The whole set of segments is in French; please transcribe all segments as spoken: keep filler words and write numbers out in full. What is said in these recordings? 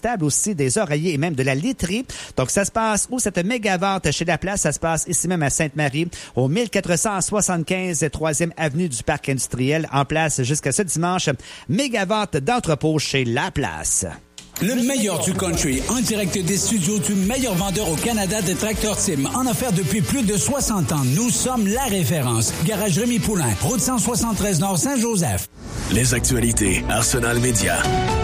thermostable, aussi des oreillers et même de la literie. Donc, ça se passe où cette méga vente chez La Place? Ça se passe ici même à Sainte-Marie, au mille quatre cent soixante-quinze troisième avenue du Parc industriel, en place jusqu'à ce dimanche. Méga vente d'entrepôt chez La Place. Le meilleur du country, en direct des studios du meilleur vendeur au Canada des tracteurs Tim, en affaires depuis plus de soixante ans. Nous sommes la référence. Garage Rémi Poulain, route cent soixante-treize Nord Saint-Joseph. Les actualités, Arsenal Média.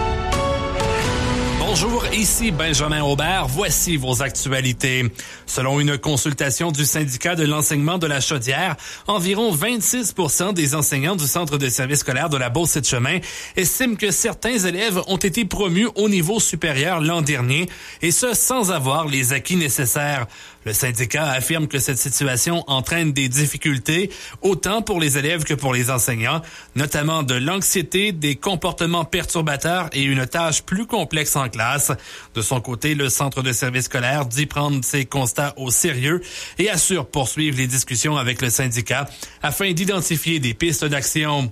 Bonjour, ici Benjamin Aubert. Voici vos actualités. Selon une consultation du syndicat de l'enseignement de la Chaudière, environ vingt-six pour cent des enseignants du centre de service scolaire de la Beauce-et-Chemin estiment que certains élèves ont été promus au niveau supérieur l'an dernier, et ce sans avoir les acquis nécessaires. Le syndicat affirme que cette situation entraîne des difficultés, autant pour les élèves que pour les enseignants, notamment de l'anxiété, des comportements perturbateurs et une tâche plus complexe en classe. De son côté, le centre de service scolaire dit prendre ses constats au sérieux et assure poursuivre les discussions avec le syndicat afin d'identifier des pistes d'action.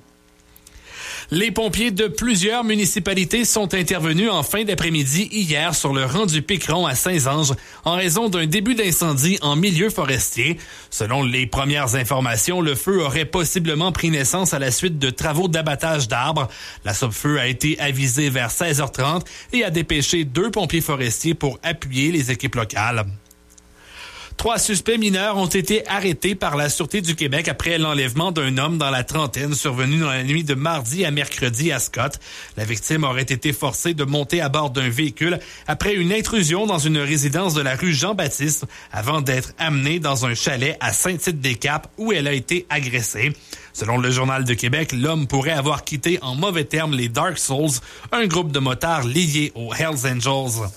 Les pompiers de plusieurs municipalités sont intervenus en fin d'après-midi hier sur le rang du Piqueron à Saint-Ange en raison d'un début d'incendie en milieu forestier. Selon les premières informations, le feu aurait possiblement pris naissance à la suite de travaux d'abattage d'arbres. La Sopfeu a été avisée vers seize heures trente et a dépêché deux pompiers forestiers pour appuyer les équipes locales. Trois suspects mineurs ont été arrêtés par la Sûreté du Québec après l'enlèvement d'un homme dans la trentaine survenu dans la nuit de mardi à mercredi à Scott. La victime aurait été forcée de monter à bord d'un véhicule après une intrusion dans une résidence de la rue Jean-Baptiste avant d'être amenée dans un chalet à Saint-Tite-des-Caps où elle a été agressée. Selon le Journal de Québec, l'homme pourrait avoir quitté en mauvais termes les Dark Souls, un groupe de motards liés aux Hells Angels.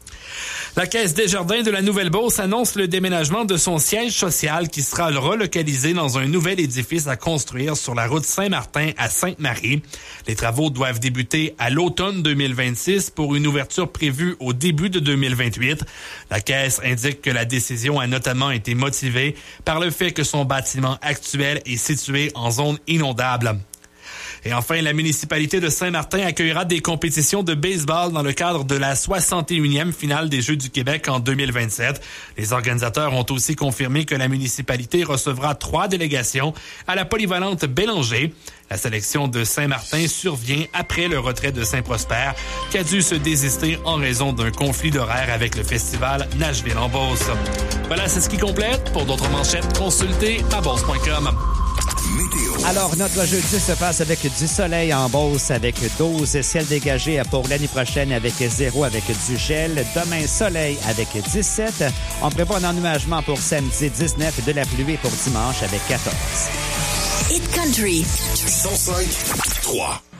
La Caisse Desjardins de la Nouvelle-Beauce annonce le déménagement de son siège social qui sera relocalisé dans un nouvel édifice à construire sur la route Saint-Martin à Sainte-Marie. Les travaux doivent débuter à l'automne deux mille vingt-six pour une ouverture prévue au début de deux mille vingt-huit. La Caisse indique que la décision a notamment été motivée par le fait que son bâtiment actuel est situé en zone inondable. Et enfin, la municipalité de Saint-Martin accueillera des compétitions de baseball dans le cadre de la soixante et unième finale des Jeux du Québec en deux mille vingt-sept. Les organisateurs ont aussi confirmé que la municipalité recevra trois délégations à la polyvalente Bélanger. La sélection de Saint-Martin survient après le retrait de Saint-Prosper, qui a dû se désister en raison d'un conflit d'horaire avec le festival Nashville en Beauce. Voilà, c'est ce qui complète. Pour d'autres manchettes, consultez ma beauce point com. Alors, notre jeudi se passe avec du soleil en Beauce, avec douze, ciel dégagé pour l'année prochaine avec zéro, avec du gel. Demain, soleil avec dix-sept. On prévoit un ennuagement pour samedi dix-neuf et de la pluie pour dimanche avec quatorze. Hit Country. cent cinq trois.